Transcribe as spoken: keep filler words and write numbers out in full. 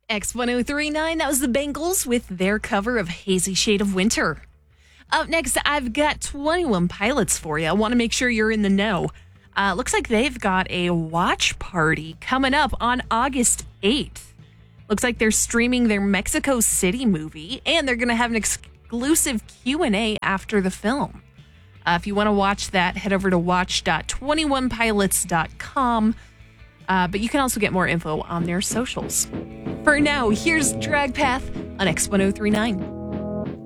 X one oh three nine, that was the Bengals with their cover of Hazy Shade of Winter. Up next, I've got twenty-one Pilots for you. I want to make sure you're in the know. Uh, looks like they've got a watch party coming up on August eighth. Looks like they're streaming their Mexico City movie, and they're going to have an exclusive Q and A after the film. Uh, if you want to watch that, head over to watch dot twenty-one pilots dot com. Uh, but you can also get more info on their socials. For now, here's Drag Path on X one oh three nine.